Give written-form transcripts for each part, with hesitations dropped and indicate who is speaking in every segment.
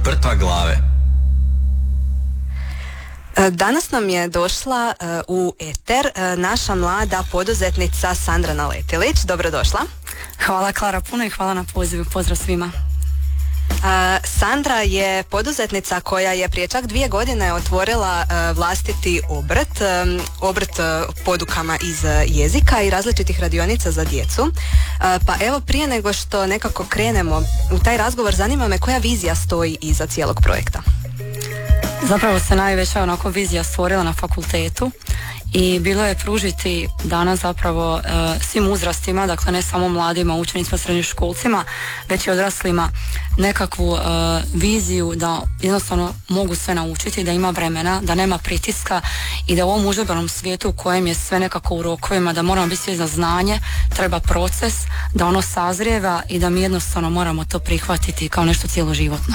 Speaker 1: Brtva glave.
Speaker 2: Danas nam je došla u eter naša mlada poduzetnica Sandra Naletilić. Dobrodošla.
Speaker 3: Hvala Klara puno i hvala na pozivu. Pozdrav svima.
Speaker 2: Sandra je poduzetnica koja je prije čak 2 godine otvorila vlastiti obrt podukama iz jezika i različitih radionica za djecu. Pa evo, prije nego što nekako krenemo u taj razgovor, zanima me koja vizija stoji iza cijelog projekta.
Speaker 3: Zapravo se najveća onako vizija stvorila na fakultetu i bilo je pružiti danas zapravo svim uzrastima, dakle ne samo mladima, učenicima, srednjoškolcima, već i odraslima nekakvu viziju da jednostavno mogu sve naučiti, da ima vremena, da nema pritiska i da u ovom užurbanom svijetu u kojem je sve nekako u rokovima, da moramo biti svjesni da znanje treba proces, da ono sazrijeva i da mi jednostavno moramo to prihvatiti kao nešto cjeloživotno.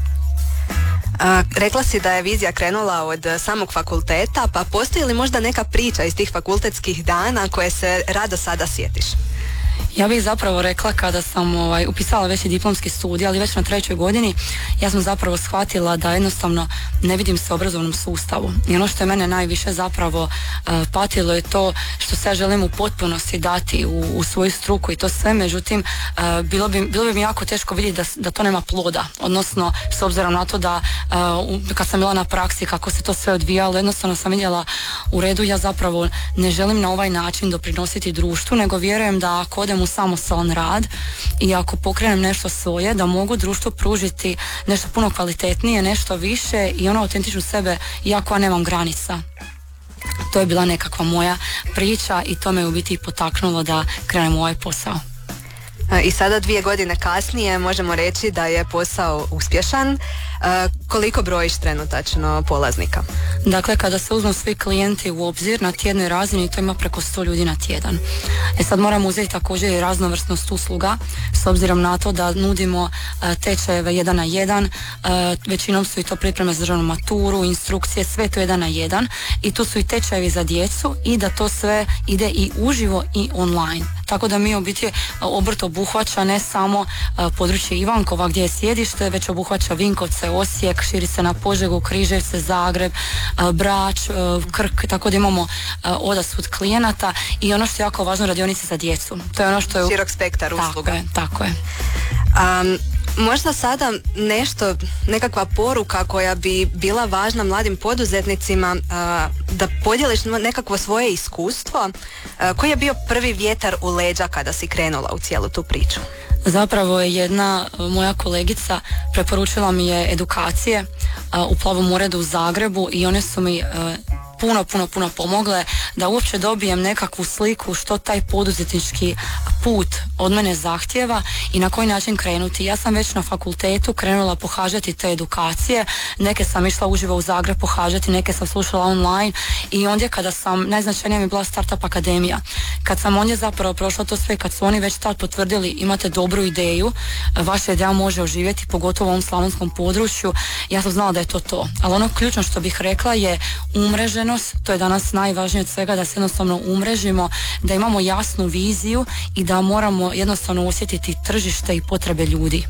Speaker 2: Rekla si da je vizija krenula od samog fakulteta, pa postoji li možda neka priča iz tih fakultetskih dana koje se rado sada sjetiš?
Speaker 3: Ja bih zapravo rekla kada sam upisala već i diplomski studij, ali već na 3. godini, ja sam zapravo shvatila da jednostavno ne vidim se u obrazovnom sustavu. I ono što je mene najviše zapravo patilo je to što se ja želim u potpunosti dati u svoju struku i to sve, međutim bilo bi mi jako teško vidjeti da to nema ploda. Odnosno, s obzirom na to da kad sam bila na praksi kako se to sve odvijalo, jednostavno sam vidjela u redu, ja zapravo ne želim na ovaj način doprinositi društvu, nego vjerujem da ako odem u samostalan rad i ako pokrenem nešto svoje, da mogu društvu pružiti nešto puno kvalitetnije, nešto više i ono autentično sebe, iako ja nemam granica. To je bila nekakva moja priča i to me u biti potaknulo da krenem u ovaj posao.
Speaker 2: I sada 2 godine kasnije možemo reći da je posao uspješan. Koliko brojiš trenutačno polaznika?
Speaker 3: Dakle, kada se uzmu svi klijenti u obzir na tjednoj razini, to ima preko 100 ljudi na tjedan. Sad moramo uzeti također i raznovrsnost usluga, s obzirom na to da nudimo tečajeve 1 na 1, većinom su i to pripreme za državnu maturu, instrukcije, sve to 1 na 1 i tu su i tečajevi za djecu i da to sve ide i uživo i online. Tako da mi u biti obrt obuhvaća ne samo područje Ivankova gdje je sjedište, već obuhvaća Vinkovce, Osijek, širi se na Požegu, Križevce, Zagreb, Brač, Krk, tako da imamo odasvud klijenata i ono što je jako važno, radionice za djecu. To je ono što je
Speaker 2: širok spektar usluga.
Speaker 3: Tako je.
Speaker 2: Možda sada nekakva poruka koja bi bila važna mladim poduzetnicima, da podijeliš nekakvo svoje iskustvo. Koji je bio prvi vjetar u leđa kada si krenula u cijelu tu priču?
Speaker 3: Zapravo je jedna moja kolegica preporučila mi je edukacije u Plavom uredu u Zagrebu i one su mi puno pomogle da uopće dobijem nekakvu sliku što taj poduzetnički put od mene zahtjeva i na koji način krenuti. Ja sam već na fakultetu krenula pohađati te edukacije, neke sam išla uživo u Zagreb pohađati, neke sam slušala online i ondje kada sam, najznačajnija mi je bila Startup Akademija. Kad sam ondje zapravo prošla to sve, kad su oni već tad potvrdili imate dobru ideju, vaša ideja može oživjeti, pogotovo u ovom slavonskom području, ja sam znala da je to. Ali ono ključno što bih rekla je umreženost, to je danas najvažnije od svega, da se jednostavno umrežimo, da imamo jasnu viziju i da moramo jednostavno osjetiti tržište i potrebe ljudi.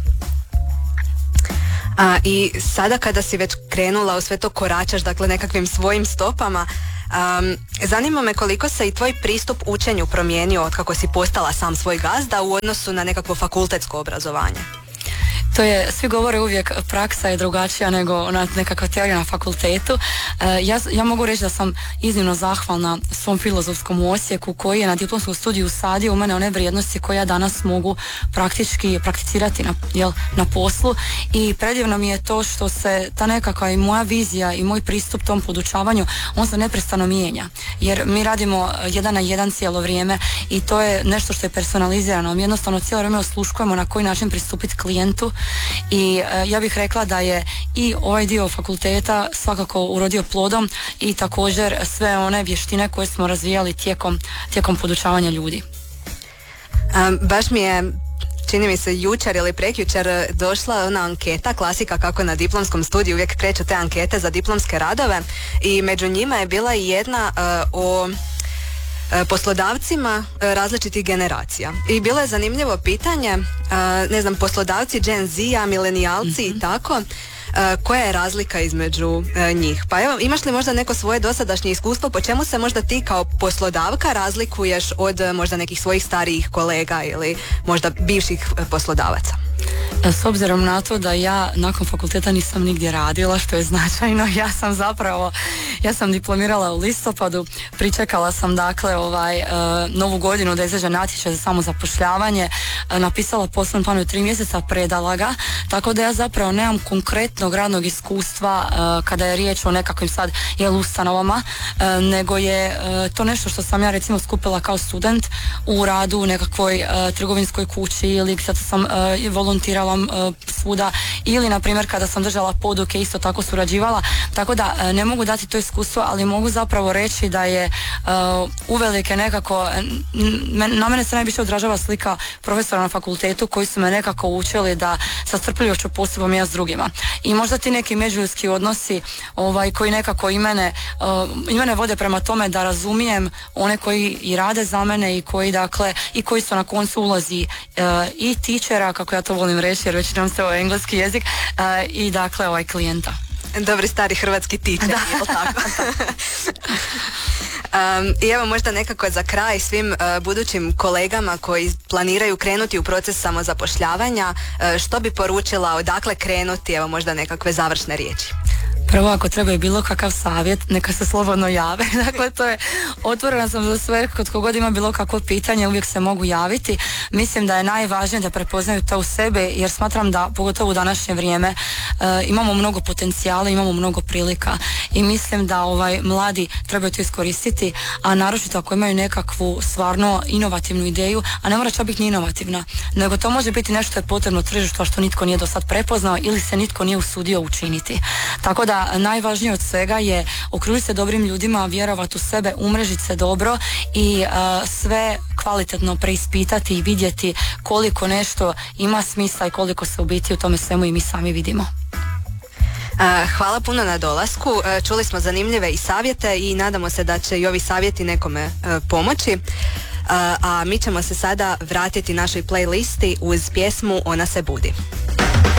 Speaker 2: I sada kada si već krenula u sve to koračaš, dakle nekakvim svojim stopama, zanima me koliko se i tvoj pristup učenju promijenio od kako si postala sam svoj gazda u odnosu na nekakvo fakultetsko obrazovanje.
Speaker 3: To je, svi govore uvijek praksa je drugačija nego ona nekakva teorija na fakultetu. Ja mogu reći da sam iznimno zahvalna svom filozofskom Osijeku koji je na diplomskom studiju usadio u mene one vrijednosti koje ja danas mogu praktički prakticirati na poslu i predivno mi je to što se ta nekakva i moja vizija i moj pristup tom podučavanju, on se neprestano mijenja. Jer mi radimo 1 na 1 cijelo vrijeme i to je nešto što je personalizirano. Mi jednostavno cijelo vrijeme osluškujemo na koji način pristupiti klijentu i ja bih rekla da je i ovaj dio fakulteta svakako urodio plodom i također sve one vještine koje smo razvijali tijekom podučavanja ljudi.
Speaker 2: Baš mi je, čini mi se jučer ili prekjučer, došla ona anketa, klasika kako na diplomskom studiju uvijek kreću te ankete za diplomske radove i među njima je bila i jedna o poslodavcima različitih generacija. I bilo je zanimljivo pitanje, poslodavci Gen Z-a, milenijalci i tako, koja je razlika između njih? Pa evo, imaš li možda neko svoje dosadašnje iskustvo, po čemu se možda ti kao poslodavka razlikuješ od možda nekih svojih starijih kolega ili možda bivših poslodavaca?
Speaker 3: S obzirom na to da ja nakon fakulteta nisam nigdje radila, što je značajno, ja sam diplomirala u listopadu, pričekala sam dakle novu godinu da izađe natječaj za samozapošljavanje, napisala poslovni plan u 3 mjeseca, predala ga, tako da ja zapravo nemam konkretnog radnog iskustva kada je riječ o nekakvim sad ustanovama, nego je to nešto što sam ja recimo skupila kao student u radu u nekakvoj trgovinskoj kući ili sad sam volontirala svuda ili na primjer kada sam držala poduke isto tako surađivala, tako da ne mogu dati to iskustvo, ali mogu zapravo reći da je uvelike nekako na mene se najviše odražava slika profesora na fakultetu koji su me nekako učili da sa strpljivošću postupam ja s drugima i možda ti neki međuljudski odnosi koji nekako i mene vode prema tome da razumijem one koji i rade za mene i koji su na koncu ulozi i teachera, kako ja to volim reći jer većinom se engleski jezik, i dakle klijenta.
Speaker 2: Dobri stari hrvatski teacher, jel tako? I evo možda nekako za kraj svim budućim kolegama koji planiraju krenuti u proces samozapošljavanja, što bi poručila, odakle krenuti, evo možda nekakve završne riječi?
Speaker 3: Prvo, ako trebaju bilo kakav savjet, neka se slobodno jave. Dakle, to je, otvorena sam za sve, kod kogod ima bilo kakvo pitanje, uvijek se mogu javiti. Mislim da je najvažnije da prepoznaju to u sebe, jer smatram da, pogotovo u današnje vrijeme, imamo mnogo potencijala, imamo mnogo prilika i mislim da mladi trebaju to iskoristiti, a naročito ako imaju nekakvu stvarno inovativnu ideju, a ne mora čak biti ni inovativna, nego to može biti nešto što je potrebno tržištu, a što nitko nije do sad prepoznao ili se nitko nije usudio učiniti. Tako da najvažnije od svega je okružiti se dobrim ljudima, vjerovati u sebe, umrežiti se dobro i sve kvalitetno preispitati i vidjeti koliko nešto ima smisla i koliko se u biti u tome svemu i mi sami vidimo.
Speaker 2: Hvala puno na dolasku. Čuli smo zanimljive i savjete i nadamo se da će i ovi savjeti nekome pomoći. A mi ćemo se sada vratiti našoj playlisti uz pjesmu Ona se budi.